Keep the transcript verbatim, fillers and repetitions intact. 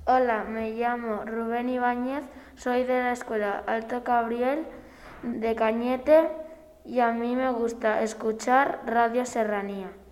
Hola, me llamo Rubén Ibáñez, soy de la escuela Alto Cabriel de Cañete y a mí me gusta escuchar Radio Serranía.